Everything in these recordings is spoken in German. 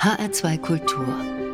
HR2 Kultur.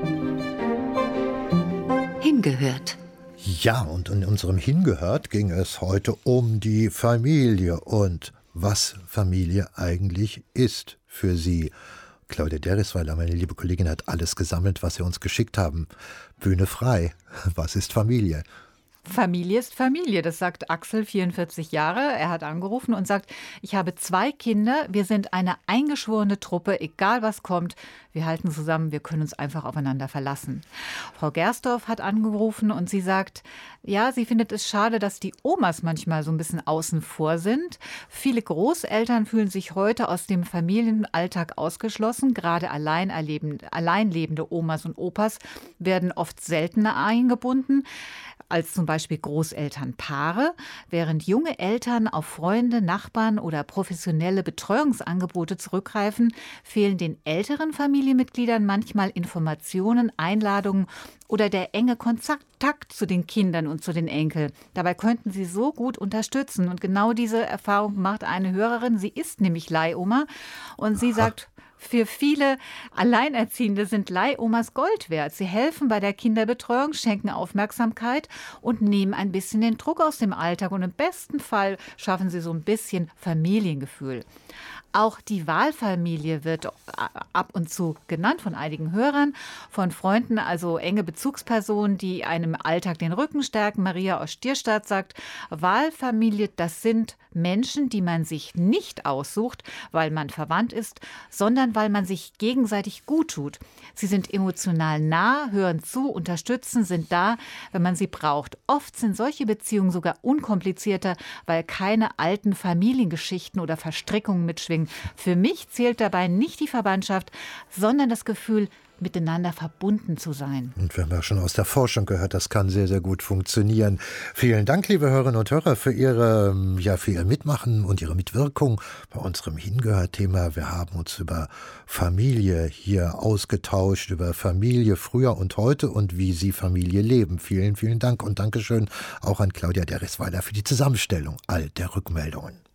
Hingehört. Ja, und in unserem Hingehört ging es heute um die Familie und was Familie eigentlich ist für Sie. Claudia Derrisweiler, meine liebe Kollegin, hat alles gesammelt, was Sie uns geschickt haben. Bühne frei. Was ist Familie? Familie ist Familie, das sagt Axel, 44 Jahre. Er hat angerufen und sagt, ich habe 2 Kinder, wir sind eine eingeschworene Truppe, egal was kommt. Wir halten zusammen, wir können uns einfach aufeinander verlassen. Frau Gersdorf hat angerufen und sie sagt, ja, sie findet es schade, dass die Omas manchmal so ein bisschen außen vor sind. Viele Großeltern fühlen sich heute aus dem Familienalltag ausgeschlossen. Gerade alleinlebende Omas und Opas werden oft seltener eingebunden als zum Beispiel Großelternpaare, während junge Eltern auf Freunde, Nachbarn oder professionelle Betreuungsangebote zurückgreifen, fehlen den älteren Familienmitgliedern manchmal Informationen, Einladungen oder der enge Kontakt zu den Kindern und zu den Enkeln. Dabei könnten sie so gut unterstützen. Und genau diese Erfahrung macht eine Hörerin. Sie ist nämlich Leihoma und sie sagt, für viele Alleinerziehende sind Leihomas Gold wert. Sie helfen bei der Kinderbetreuung, schenken Aufmerksamkeit und nehmen ein bisschen den Druck aus dem Alltag. Und im besten Fall schaffen sie so ein bisschen Familiengefühl. Auch die Wahlfamilie wird ab und zu genannt von einigen Hörern, von Freunden, also enge Bezugspersonen, die einem im Alltag den Rücken stärken. Maria aus Stierstadt sagt, Wahlfamilie, das sind Menschen, die man sich nicht aussucht, weil man verwandt ist, sondern weil man sich gegenseitig gut tut. Sie sind emotional nah, hören zu, unterstützen, sind da, wenn man sie braucht. Oft sind solche Beziehungen sogar unkomplizierter, weil keine alten Familiengeschichten oder Verstrickungen mitschwingen. Für mich zählt dabei nicht die Verwandtschaft, sondern das Gefühl, miteinander verbunden zu sein. Und wir haben ja schon aus der Forschung gehört, das kann sehr, sehr gut funktionieren. Vielen Dank, liebe Hörerinnen und Hörer, für Ihr Mitmachen und Ihre Mitwirkung bei unserem Hingehört-Thema. Wir haben uns über Familie hier ausgetauscht, über Familie früher und heute und wie Sie Familie leben. Vielen, vielen Dank und Dankeschön auch an Claudia Derrisweiler für die Zusammenstellung all der Rückmeldungen.